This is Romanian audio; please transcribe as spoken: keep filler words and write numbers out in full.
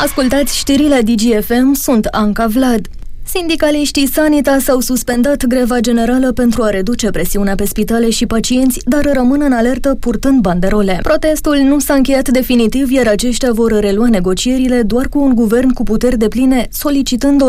Ascultați știrile D G F M, sunt Anca Vlad. Sindicaliștii Sanitas au suspendat greva generală pentru a reduce presiunea pe spitale și pacienți, dar rămân în alertă purtând banderole. Protestul nu s-a încheiat definitiv, iar aceștia vor relua negocierile doar cu un guvern cu puteri depline, solicitând o